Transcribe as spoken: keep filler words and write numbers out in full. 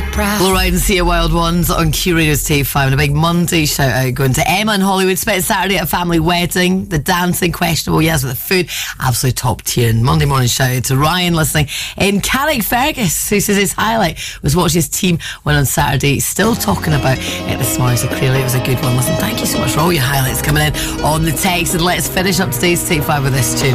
look proud. We'll ride and see a Wild Ones on Q Radio's Take five, and a big Monday shout out going to Emma in Hollywood. Spent Saturday at a family wedding. The dancing questionable, yes, but the food absolutely top tier. And Monday morning shout out to Ryan listening in Carrickfergus, who says his highlight was watching his team win on Saturday. Still talking about it this morning, so clearly it was a good one. Listen, thank you so much for all your highlights coming in on the text, and let's finish up today's Take five with this tune.